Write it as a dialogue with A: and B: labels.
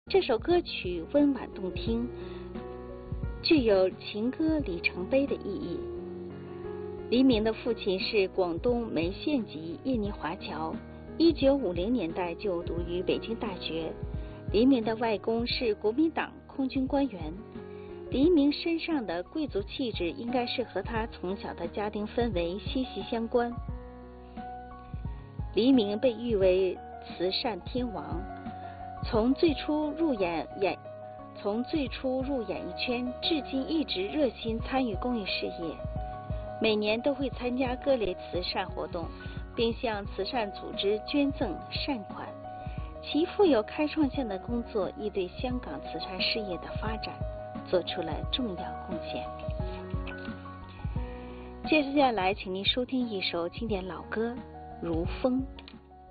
A: 这首歌曲温婉动听，具有情歌里程碑的意义。黎明的父亲是广东梅县籍印尼华侨，1950年代就读于北京大学。黎明的外公是国民党空军官员。黎明身上的贵族气质应该是和他从小的家庭氛围息息相关。黎明被誉为慈善天王，从最初入演艺圈，至今一直热心参与公益事业，每年都会参加各类慈善活动，并向慈善组织捐赠善款。其富有开创性的工作亦对香港慈善事业的发展做出了重要贡献。接下来请您收听一首经典老歌《如风》。